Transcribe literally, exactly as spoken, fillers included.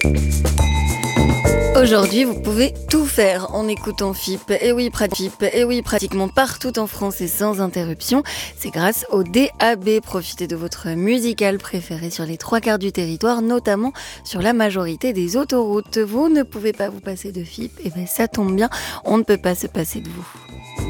Aujourd'hui, vous pouvez tout faire en écoutant F I P. Et oui, pratique, et oui, pratiquement partout en France et sans interruption. C'est grâce au D A B. Profitez de votre musicale préférée sur les trois quarts du territoire, notamment sur la majorité des autoroutes. Vous ne pouvez pas vous passer de F I P, et bien ça tombe bien, on ne peut pas se passer de vous.